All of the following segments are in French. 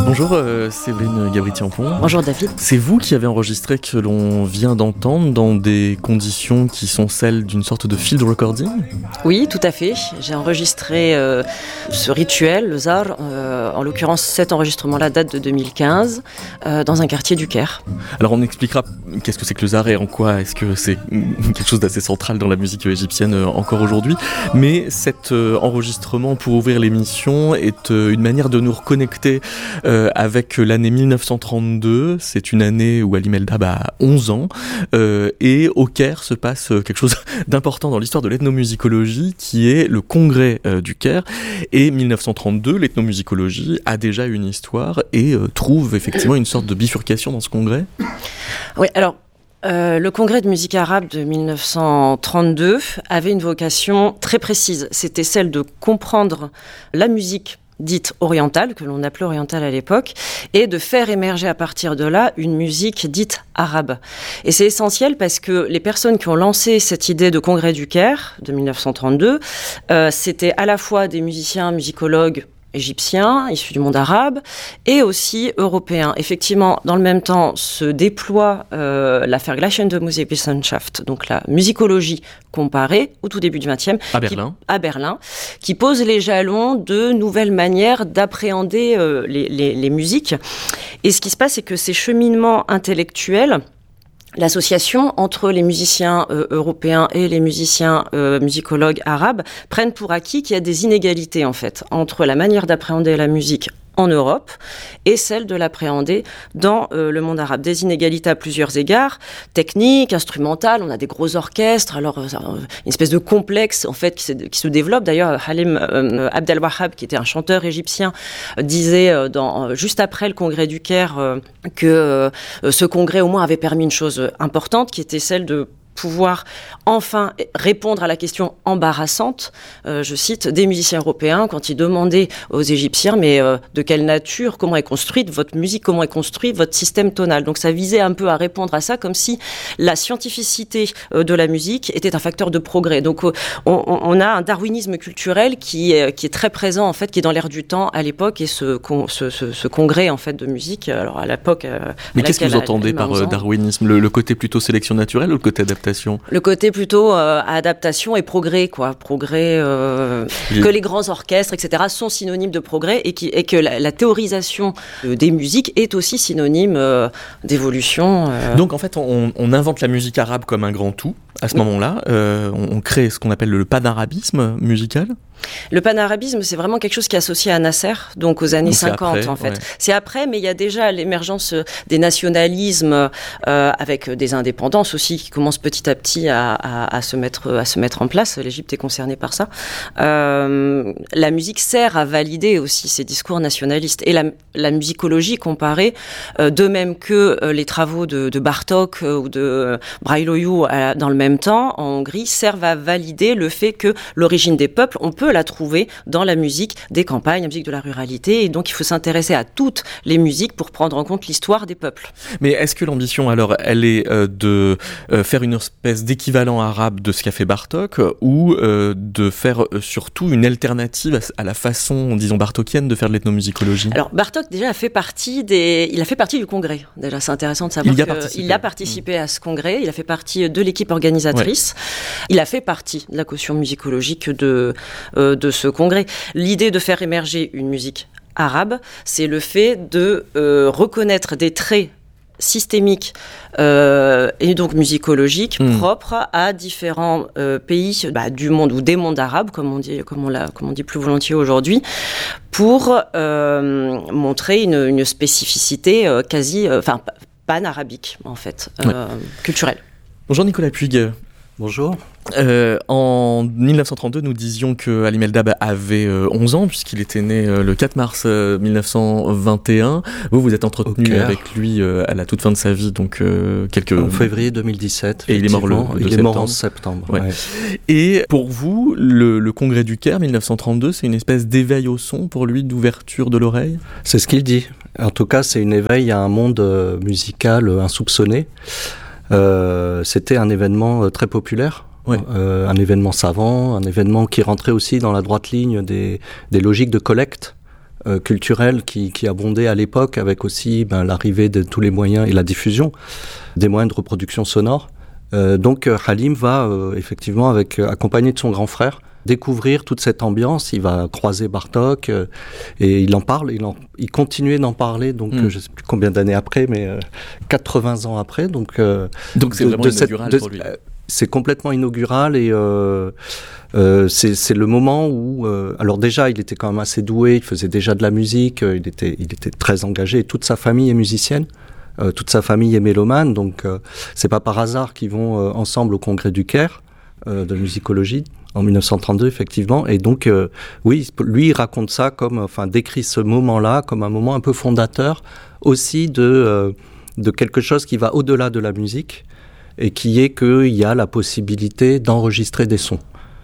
Bonjour Séverine Gabri-Tiampon. Bonjour David. C'est vous qui avez enregistré que l'on vient d'entendre dans des conditions qui sont celles d'une sorte de field recording ? Oui, tout à fait. J'ai enregistré ce rituel, le Zar. En l'occurrence, cet enregistrement-là date de 2015, dans un quartier du Caire. Alors on expliquera qu'est-ce que c'est que le Zar et en quoi est-ce que c'est quelque chose d'assez central dans la musique égyptienne encore aujourd'hui. Mais cet enregistrement pour ouvrir l'émission est une manière de nous reconnecter avec l'année 1932. C'est une année où Ali Meldab a 11 ans et au Caire se passe quelque chose d'important dans l'histoire de l'ethnomusicologie qui est le congrès du Caire. Et 1932, l'ethnomusicologie a déjà une histoire et trouve effectivement une sorte de bifurcation dans ce congrès. Oui, alors le congrès de musique arabe de 1932 avait une vocation très précise. C'était celle de comprendre la musique dite orientale, que l'on appelait orientale à l'époque, et de faire émerger à partir de là une musique dite arabe. Et c'est essentiel parce que les personnes qui ont lancé cette idée de congrès du Caire de 1932, c'était à la fois des musiciens, musicologues égyptiens, issus du monde arabe, et européens. Effectivement, dans le même temps, se déploie la Vergleichende Musikwissenschaft, donc la musicologie comparée, au tout début du XXe, à Berlin, qui pose les jalons de nouvelles manières d'appréhender les musiques. Et ce qui se passe, c'est que ces cheminements intellectuels, l'association entre les musiciens européens et les musiciens musicologues arabes prennent pour acquis qu'il y a des inégalités en fait entre la manière d'appréhender la musique en Europe et celle de l'appréhender dans le monde arabe. Des inégalités à plusieurs égards, techniques, instrumentales, on a des gros orchestres, alors une espèce de complexe en fait qui se développe. D'ailleurs, Halim Abdel Wahab, qui était un chanteur égyptien, disait juste après le congrès du Caire que ce congrès au moins avait permis une chose importante qui était celle de pouvoir enfin répondre à la question embarrassante, je cite, des musiciens européens quand ils demandaient aux Égyptiens mais de quelle nature, comment est construite votre musique, comment est construit votre système tonal. Donc ça visait un peu à répondre à ça comme si la scientificité de la musique était un facteur de progrès. Donc on a un darwinisme culturel qui est très présent en fait, qui est dans l'air du temps à l'époque et ce congrès en fait de musique. Alors à l'époque. Mais qu'est-ce que vous entendez par darwinisme, le côté plutôt sélection naturelle ou le côté adaptation? Le côté plutôt adaptation et progrès, quoi. Progrès, que les grands orchestres, etc., sont synonymes de progrès et que la théorisation des musiques est aussi synonyme d'évolution. Donc en fait, on invente la musique arabe comme un grand tout. À ce moment-là, on crée ce qu'on appelle le panarabisme musical. Le panarabisme, c'est vraiment quelque chose qui est associé à Nasser, donc aux années 50 après, en fait. Ouais. C'est après, mais il y a déjà l'émergence des nationalismes avec des indépendances aussi qui commencent petit à petit à se mettre en place. L'Égypte est concernée par ça. La musique sert à valider aussi ces discours nationalistes et la musicologie comparée, de même que les travaux de Bartók ou de Brailoiu dans le même temps en Hongrie servent à valider le fait que l'origine des peuples, on peut la trouver dans la musique des campagnes, la musique de la ruralité, et donc il faut s'intéresser à toutes les musiques pour prendre en compte l'histoire des peuples. Mais est-ce que l'ambition, alors, elle est de faire une espèce d'équivalent arabe de ce qu'a fait Bartók, ou de faire surtout une alternative à la façon, disons, bartokienne de faire de l'ethnomusicologie? Alors, Bartók, déjà, il a fait partie du congrès. Déjà, c'est intéressant de savoir qu'il a participé à ce congrès, il a fait partie de l'équipe organisatrice, ouais. Il a fait partie de la caution musicologique de ce congrès. L'idée de faire émerger une musique arabe, c'est le fait de reconnaître des traits systémiques et donc musicologiques propres à différents pays du monde ou des mondes arabes, comme on dit plus volontiers aujourd'hui, pour montrer une spécificité pan-arabique en fait, culturelle. Bonjour Nicolas Puig. Bonjour. En 1932, nous disions que Ali Meldab avait 11 ans, puisqu'il était né le 4 mars 1921. Vous êtes entretenu avec lui à la toute fin de sa vie, donc en février 2017. Et il est mort en septembre. Ouais. Ouais. Et pour vous, le congrès du Caire 1932, c'est une espèce d'éveil au son pour lui, d'ouverture de l'oreille? C'est ce qu'il dit. En tout cas, c'est une éveil à un monde musical insoupçonné. C'était un événement très populaire. Ouais. Un événement savant, un événement qui rentrait aussi dans la droite ligne des logiques de collecte culturelle qui abondait à l'époque, avec aussi l'arrivée de tous les moyens et la diffusion des moyens de reproduction sonore. Donc Halim va effectivement, accompagné de son grand frère, découvrir toute cette ambiance. Il va croiser Bartók et il en parle, il continuait d'en parler, donc je ne sais plus combien d'années après, mais 80 ans après. Donc c'est vraiment inaugural pour lui. C'est complètement inaugural et c'est le moment où... alors déjà, il était quand même assez doué, il faisait déjà de la musique, il était très engagé, et toute sa famille est musicienne. Toute sa famille est mélomane, donc c'est pas par hasard qu'ils vont ensemble au congrès du Caire de musicologie en 1932 effectivement. Et donc oui, lui il raconte ça décrit ce moment-là comme un moment un peu fondateur aussi de quelque chose qui va au-delà de la musique et qui est qu'il y a la possibilité d'enregistrer des sons.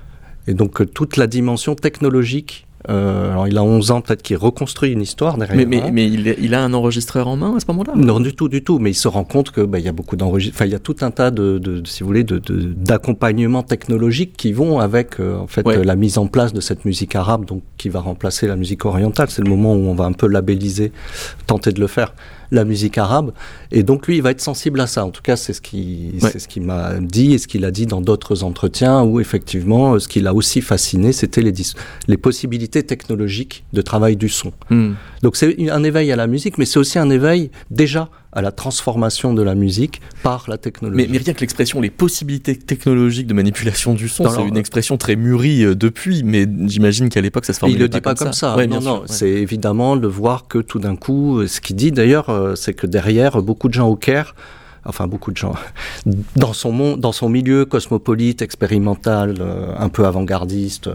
Et donc toute la dimension technologique. Alors il a 11 ans, peut-être qu'il reconstruit une histoire derrière. Mais il a un enregistreur en main à ce moment-là? Non, du tout. Mais il se rend compte que il y a beaucoup il y a tout un tas si vous voulez, d'accompagnements technologiques qui vont avec la mise en place de cette musique arabe, donc qui va remplacer la musique orientale. C'est le moment où on va un peu labelliser, tenter de le faire, la musique arabe. Et donc lui, il va être sensible à ça. En tout cas, c'est ce qu'il m'a dit et ce qu'il a dit dans d'autres entretiens où effectivement, ce qui l'a aussi fasciné, c'était les possibilités technologiques de travail du son. Donc c'est un éveil à la musique, mais c'est aussi un éveil déjà à la transformation de la musique par la technologie. Mais rien que l'expression, les possibilités technologiques de manipulation du son, c'est une expression très mûrie depuis, mais j'imagine qu'à l'époque ça se formulait pas comme ça. Ouais, non, c'est évidemment de voir que tout d'un coup, ce qu'il dit d'ailleurs, c'est que derrière, beaucoup de gens au Caire, beaucoup de gens, dans son milieu cosmopolite, expérimental, un peu avant-gardiste,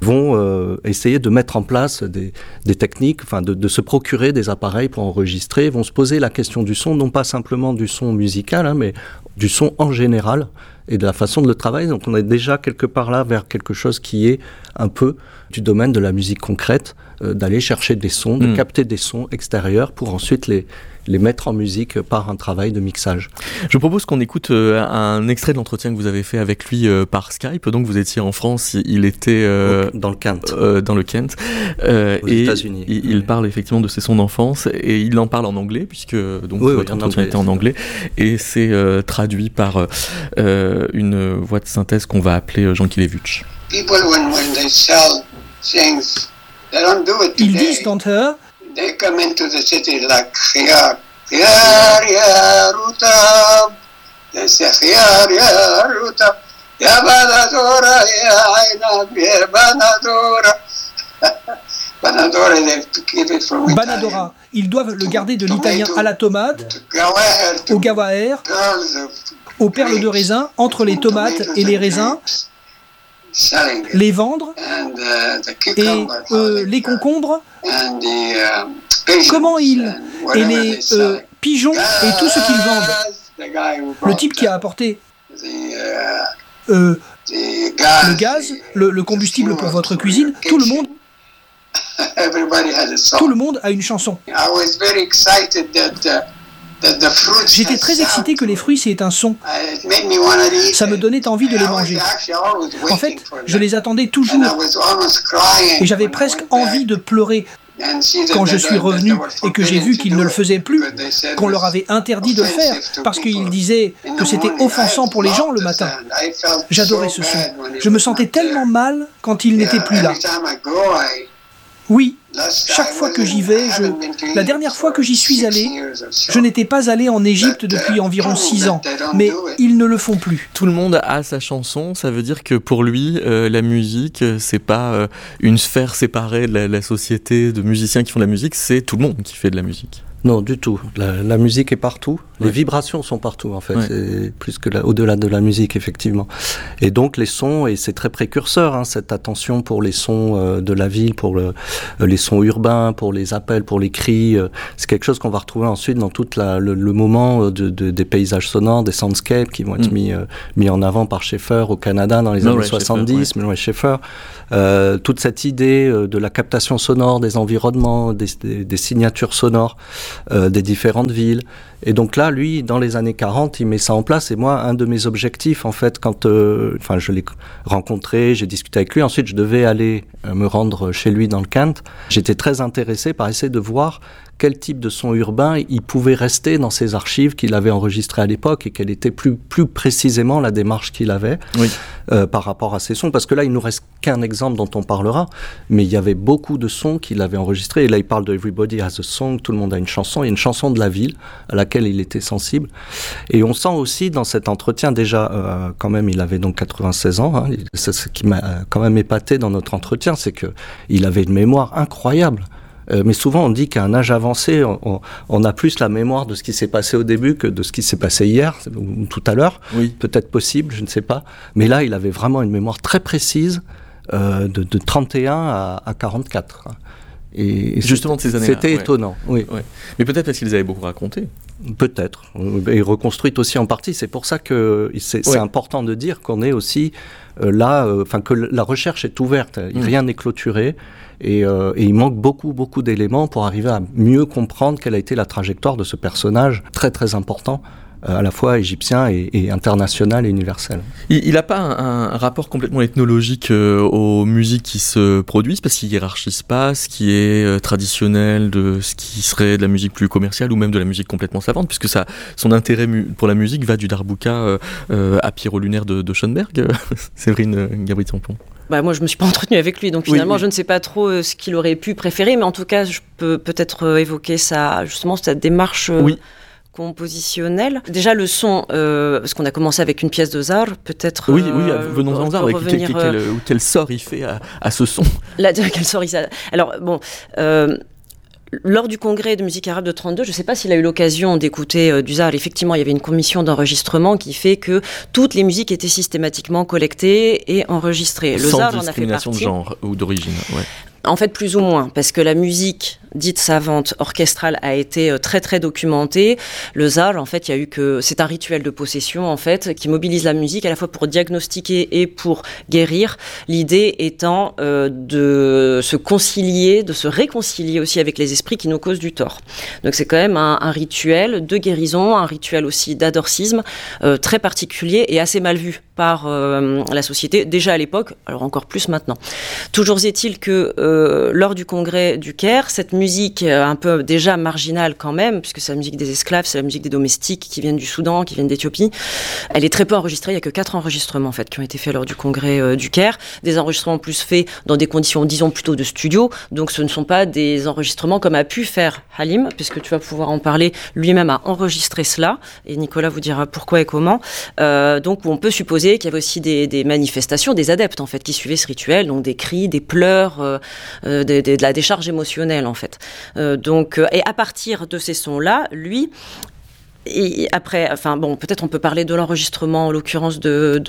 vont essayer de mettre en place des techniques, de se procurer des appareils pour enregistrer, vont se poser la question du son, non pas simplement du son musical, mais du son en général, et de la façon de le travailler. Donc on est déjà quelque part là vers quelque chose qui est un peu du domaine de la musique concrète, d'aller chercher des sons, de capter des sons extérieurs pour ensuite les mettre en musique par un travail de mixage. Je propose qu'on écoute un extrait de l'entretien que vous avez fait avec lui par Skype. Donc vous étiez en France, il était dans le Kent. Dans le Kent. Aux États-Unis. Il parle effectivement de ses sons d'enfance et il en parle en anglais puisque votre entretien était en anglais et c'est traduit par une voix de synthèse qu'on va appeler Jean Kilevich. Ils disent d'entre They come into the city like khiyar, khiyar ya rutab. They say khiyar ya rutab. Ya banadora ya aynab ya banadora. Banadora, they have to keep it from Banadora, ils doivent le garder de l'italien à la tomate, au gawaher, aux perles de raisin, entre les tomates et les raisins, les vendre, et les concombres, comment ils, et les pigeons et tout ce qu'ils vendent. Le type qui a apporté le gaz, le combustible pour votre cuisine, tout le monde a une chanson. J'étais très excité que les fruits c'est un son. Ça me donnait envie de les manger. En fait, je les attendais toujours. Et j'avais presque envie de pleurer quand je suis revenu et que j'ai vu qu'ils ne le faisaient plus, qu'on leur avait interdit de le faire, parce qu'ils disaient que c'était offensant pour les gens le matin. J'adorais ce son. Je me sentais tellement mal quand il n'était plus là. Oui, chaque fois que j'y vais, la dernière fois que j'y suis allé, je n'étais pas allé en Égypte depuis environ 6 ans, mais ils ne le font plus. Tout le monde a sa chanson, ça veut dire que pour lui, la musique, c'est pas une sphère séparée de la société de musiciens qui font de la musique, c'est tout le monde qui fait de la musique. Non, du tout. La musique est partout. Les vibrations sont partout, en fait. Ouais. C'est plus que au-delà de la musique, effectivement. Et donc, les sons, et c'est très précurseur, cette attention pour les sons de la ville, pour les sons urbains, pour les appels, pour les cris. C'est quelque chose qu'on va retrouver ensuite dans tout le moment des paysages sonores, des soundscapes qui vont être mis en avant par Schaeffer au Canada dans les années 70, Murray Schaeffer. Toute cette idée de la captation sonore des environnements, des signatures sonores. des différentes villes. Et donc là, lui, dans les années 40, il met ça en place. Et moi, un de mes objectifs, en fait, quand je l'ai rencontré, j'ai discuté avec lui, ensuite je devais aller me rendre chez lui dans le Kent, j'étais très intéressé par essayer de voir quel type de son urbain il pouvait rester dans ses archives qu'il avait enregistrées à l'époque et quelle était plus précisément la démarche qu'il avait par rapport à ces sons. Parce que là, il nous reste qu'un exemple dont on parlera, mais il y avait beaucoup de sons qu'il avait enregistrés. Et là, il parle de Everybody Has a Song, tout le monde a une chanson. Il y a une chanson de la ville à laquelle il était sensible. Et on sent aussi dans cet entretien, déjà, quand même, il avait donc 96 ans. Hein, c'est ce qui m'a quand même épaté dans notre entretien, c'est qu'il avait une mémoire incroyable. Mais souvent, on dit qu'à un âge avancé, on a plus la mémoire de ce qui s'est passé au début que de ce qui s'est passé hier ou tout à l'heure. Oui. Peut-être possible, je ne sais pas. Mais là, il avait vraiment une mémoire très précise de 31 à 44. Et justement de ces années-là. C'était étonnant, oui. Ouais. Mais peut-être parce qu'ils avaient beaucoup raconté. Peut-être. Et reconstruite aussi en partie. C'est pour ça que c'est important de dire qu'on est aussi là, que la recherche est ouverte. Rien n'est clôturé. Et il manque beaucoup d'éléments pour arriver à mieux comprendre quelle a été la trajectoire de ce personnage très très important, à la fois égyptien et international et universel. Il n'a pas un rapport complètement ethnologique aux musiques qui se produisent, parce qu'il hiérarchise pas ce qui est traditionnel de ce qui serait de la musique plus commerciale ou même de la musique complètement savante, puisque son intérêt pour la musique va du darbouka à Pierrot lunaire de Schoenberg, Séverine Gabri-Tampon. Moi, je me suis pas entretenue avec lui, donc finalement, je ne sais pas trop ce qu'il aurait pu préférer, mais en tout cas, je peux peut-être évoquer cette démarche compositionnelle. Déjà, le son, parce qu'on a commencé avec une pièce de Zar, peut-être... venons-en Zar, quel sort il fait à ce son. Quel sort il fait. Alors, lors du congrès de musique arabe de 32, je ne sais pas s'il a eu l'occasion d'écouter du Zar. Effectivement, il y avait une commission d'enregistrement qui fait que toutes les musiques étaient systématiquement collectées et enregistrées. Sans Zar en a fait partie. De genre ou d'origine, ouais. En fait, plus ou moins, parce que la musique dite savante, orchestrale, a été très très documentée. Le Zar, en fait, c'est un rituel de possession, en fait, qui mobilise la musique à la fois pour diagnostiquer et pour guérir. L'idée étant de se réconcilier aussi avec les esprits qui nous causent du tort. Donc c'est quand même un rituel de guérison, un rituel aussi d'adorcisme très particulier et assez mal vu par la société, déjà à l'époque, alors encore plus maintenant. Toujours est-il que lors du congrès du Caire, cette musique un peu déjà marginale quand même, puisque c'est la musique des esclaves, c'est la musique des domestiques qui viennent du Soudan, qui viennent d'Éthiopie, elle est très peu enregistrée. Il n'y a que 4 enregistrements en fait qui ont été faits lors du congrès du Caire, des enregistrements plus faits dans des conditions, disons plutôt de studio, donc ce ne sont pas des enregistrements comme a pu faire Halim, puisque tu vas pouvoir en parler, lui-même a enregistré cela, et Nicolas vous dira pourquoi et comment. Donc on peut supposer qu'il y avait aussi des manifestations, des adeptes en fait qui suivaient ce rituel, donc des cris, des pleurs, de la décharge émotionnelle en fait. Et à partir de ces sons-là, lui, et après, peut-être on peut parler de l'enregistrement en l'occurrence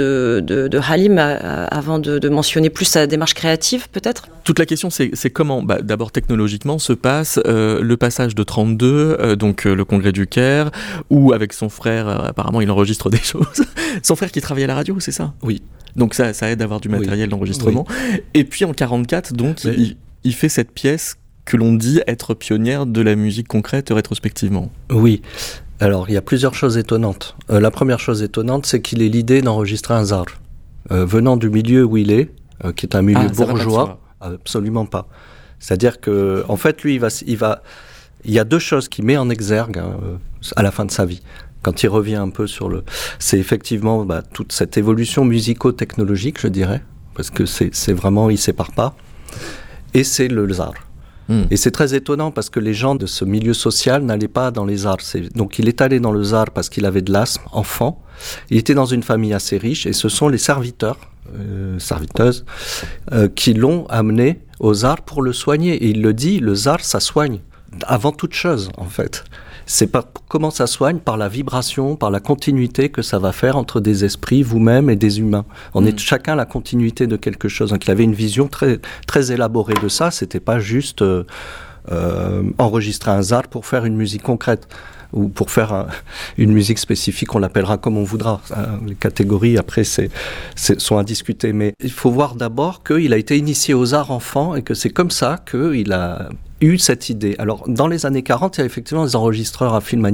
de Halim avant de mentionner plus sa démarche créative peut-être. Toute la question c'est comment, d'abord technologiquement se passe le passage de 32, le congrès du Caire, où avec son frère apparemment il enregistre des choses. Son frère qui travaille à la radio, c'est ça ? Oui. Donc ça aide à avoir du matériel d'enregistrement. Oui. Et puis en 44, il fait cette pièce que l'on dit être pionnière de la musique concrète rétrospectivement. Oui. Alors, il y a plusieurs choses étonnantes. La première chose étonnante, c'est qu'il ait l'idée d'enregistrer un Zar. Venant du milieu où il est, qui est un milieu bourgeois, absolument pas. C'est-à-dire que, en fait, lui, il y a 2 choses qu'il met en exergue à la fin de sa vie. Quand il revient un peu c'est effectivement toute cette évolution musico-technologique, je dirais, parce que c'est vraiment, il sépare pas. Et c'est le Zar. Et c'est très étonnant parce que les gens de ce milieu social n'allaient pas dans les Zars. Donc il est allé dans le Zar parce qu'il avait de l'asthme, enfant. Il était dans une famille assez riche et ce sont les serviteuses, qui l'ont amené au Zar pour le soigner. Et il le dit, le Zar, ça soigne. Avant toute chose, en fait. C'est comment ça soigne, par la vibration, par la continuité que ça va faire entre des esprits, vous-même et des humains. On est chacun la continuité de quelque chose. Donc il avait une vision très, très élaborée de ça. C'était pas juste enregistrer un Zar pour faire une musique concrète. ou pour faire une musique spécifique, on l'appellera comme on voudra. Les catégories, après, sont à discuter. Mais il faut voir d'abord qu'il a été initié aux arts enfants et que c'est comme ça qu'il a eu cette idée. Alors, dans les années 40, il y a effectivement des enregistreurs à film